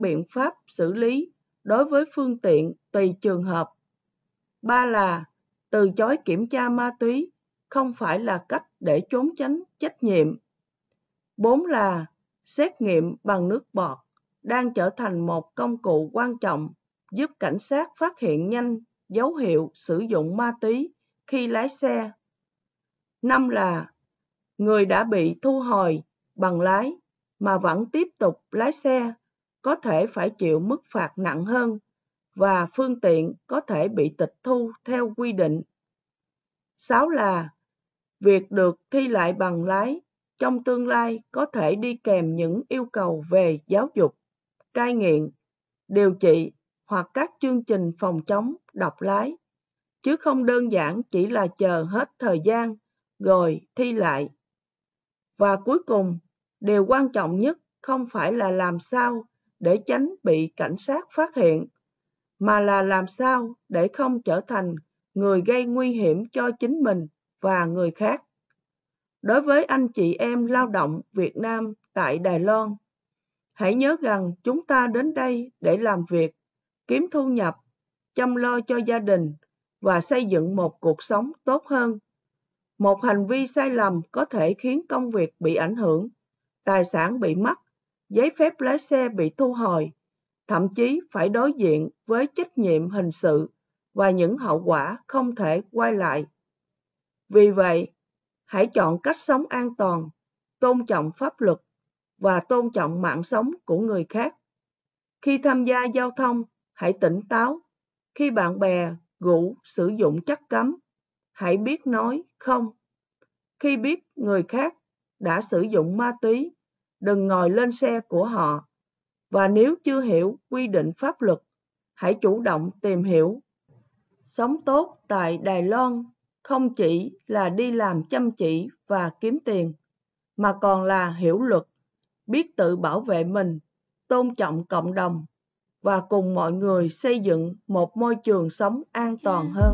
biện pháp xử lý đối với phương tiện tùy trường hợp. 3 là từ chối kiểm tra ma túy không phải là cách để trốn tránh trách nhiệm. 4 là xét nghiệm bằng nước bọt đang trở thành một công cụ quan trọng giúp cảnh sát phát hiện nhanh dấu hiệu sử dụng ma túy khi lái xe. 5 là người đã bị thu hồi bằng lái mà vẫn tiếp tục lái xe có thể phải chịu mức phạt nặng hơn và phương tiện có thể bị tịch thu theo quy định. 6 là việc được thi lại bằng lái trong tương lai có thể đi kèm những yêu cầu về giáo dục, cai nghiện, điều trị hoặc các chương trình phòng chống độc lái, chứ không đơn giản chỉ là chờ hết thời gian rồi thi lại. Và cuối cùng, điều quan trọng nhất không phải là làm sao để tránh bị cảnh sát phát hiện, mà là làm sao để không trở thành người gây nguy hiểm cho chính mình và người khác. Đối với anh chị em lao động Việt Nam tại Đài Loan, hãy nhớ rằng chúng ta đến đây để làm việc, kiếm thu nhập, chăm lo cho gia đình và xây dựng một cuộc sống tốt hơn. Một hành vi sai lầm có thể khiến công việc bị ảnh hưởng, tài sản bị mất, giấy phép lái xe bị thu hồi, thậm chí phải đối diện với trách nhiệm hình sự và những hậu quả không thể quay lại. Vì vậy, hãy chọn cách sống an toàn, tôn trọng pháp luật và tôn trọng mạng sống của người khác. Khi tham gia giao thông, hãy tỉnh táo. Khi bạn bè rủ sử dụng chất cấm, hãy biết nói không. Khi biết người khác đã sử dụng ma túy, đừng ngồi lên xe của họ. Và nếu chưa hiểu quy định pháp luật, hãy chủ động tìm hiểu. Sống tốt tại Đài Loan không chỉ là đi làm chăm chỉ và kiếm tiền, mà còn là hiểu luật, biết tự bảo vệ mình, tôn trọng cộng đồng và cùng mọi người xây dựng một môi trường sống an toàn hơn.